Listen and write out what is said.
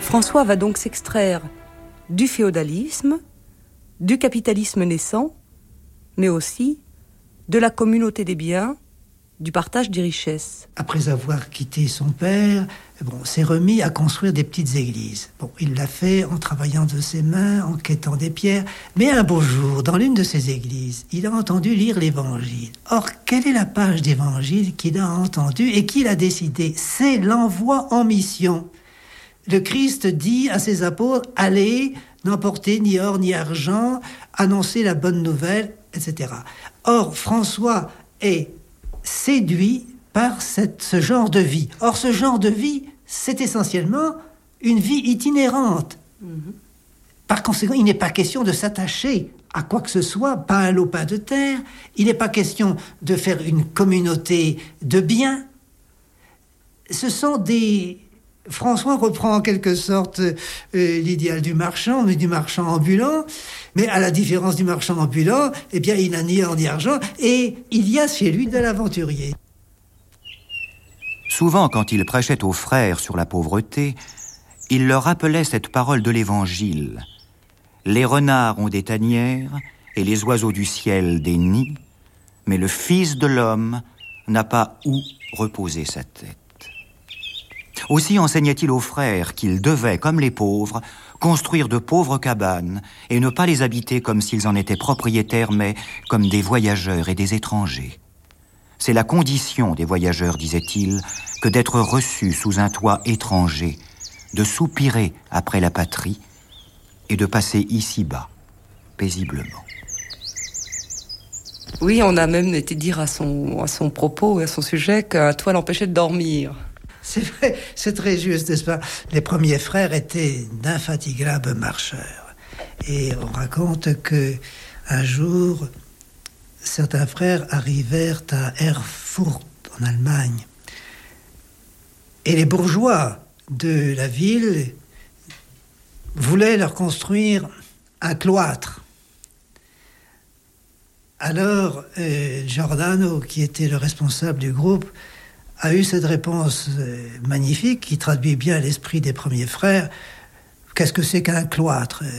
François va donc s'extraire du féodalisme, du capitalisme naissant, mais aussi de la communauté des biens, du partage des richesses. Après avoir quitté son père, s'est remis à construire des petites églises. Il l'a fait en travaillant de ses mains, en quêtant des pierres. Mais un beau jour, dans l'une de ces églises, il a entendu lire l'Évangile. Or, quelle est la page d'Évangile qu'il a entendue et qu'il a décidé? C'est l'envoi en mission. Le Christ dit à ses apôtres, « Allez, n'emportez ni or ni argent, annoncez la bonne nouvelle, etc. » Or, François est séduit par ce genre de vie. Or, ce genre de vie, c'est essentiellement une vie itinérante. Par conséquent, il n'est pas question de s'attacher à quoi que ce soit, pas un lopin de terre. Il n'est pas question de faire une communauté de biens. Ce sont des... François reprend en quelque sorte l'idéal du marchand, mais du marchand ambulant. Mais à la différence du marchand ambulant, il n'a ni or ni argent, et il y a chez lui de l'aventurier. Souvent, quand il prêchait aux frères sur la pauvreté, il leur rappelait cette parole de l'Évangile. Les renards ont des tanières, et les oiseaux du ciel des nids, mais le Fils de l'homme n'a pas où reposer sa tête. Aussi enseignait-il aux frères qu'ils devaient, comme les pauvres, construire de pauvres cabanes et ne pas les habiter comme s'ils en étaient propriétaires, mais comme des voyageurs et des étrangers. C'est la condition des voyageurs, disait-il, que d'être reçus sous un toit étranger, de soupirer après la patrie et de passer ici-bas, paisiblement. Oui, on a même été dire à son propos, à son sujet, qu'un toit l'empêchait de dormir. C'est vrai, c'est très juste, n'est-ce pas? Les premiers frères étaient d'infatigables marcheurs. Et on raconte que un jour, certains frères arrivèrent à Erfurt, en Allemagne. Et les bourgeois de la ville voulaient leur construire un cloître. Alors, Giordano, qui était le responsable du groupe, a eu cette réponse magnifique qui traduit bien l'esprit des premiers frères. Qu'est-ce que c'est qu'un cloître ?